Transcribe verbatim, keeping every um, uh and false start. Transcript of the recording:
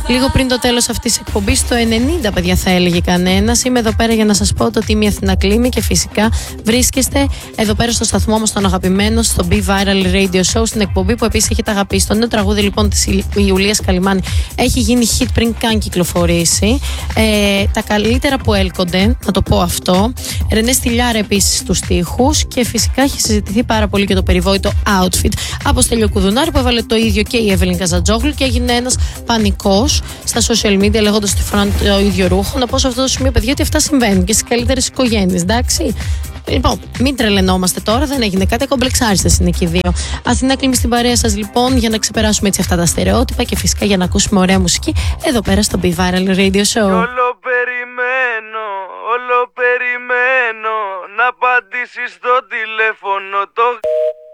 λίγο πριν το τέλος αυτής της εκπομπής, το ενενήντα, παιδιά, θα έλεγε κανένας. Είμαι εδώ πέρα για να σας πω το Team Αθηνά Κλίμη και φυσικά βρίσκεστε εδώ πέρα στο σταθμό μας, τον αγαπημένο, στο Be Viral Radio Show, στην εκπομπή που επίσης έχετε αγαπήσει. Το νέο τραγούδι λοιπόν της Ιουλίας Καλυμάνη έχει γίνει hit πριν καν κυκλοφορήσει. Ε, τα καλύτερα που έλκονται, να το πω αυτό. Ρενέ Στυλιάρα επίσης στους στίχους και φυσικά έχει συζητηθεί πάρα πολύ και το περιβόητο outfit από Στέλιο Κουδουνάρη που έβαλε το ίδιο και η Εύελιν Καζατζόγλου και έγινε ένας πανικός στα social media λέγοντας ότι φοράνε το ίδιο ρούχο. Να πω σε αυτό το σημείο, παιδιά, ότι αυτά συμβαίνουν και στις καλύτερες οικογένειες, εντάξει. Λοιπόν, μην τρελαινόμαστε τώρα, δεν έγινε κάτι, κομπλεξάριστες είναι και οι δύο. Αθηνά Κλίμη στην παρέα σας λοιπόν για να ξεπεράσουμε έτσι αυτά τα στερεότυπα και φυσικά για να ακούσουμε ωραία μουσική εδώ πέρα στο Be Viral Radio Show. Όλο περιμένω, όλο περιμένω να απαντήσεις στο τηλέφωνο το...